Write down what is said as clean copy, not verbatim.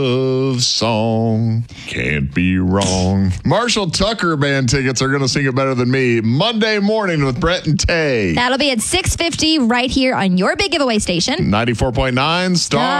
Love song. Can't be wrong. Marshall Tucker Band tickets are going to sing it better than me. Monday morning with Brett and Tay. That'll be at 6:50 right here on your big giveaway station. 94.9 Star.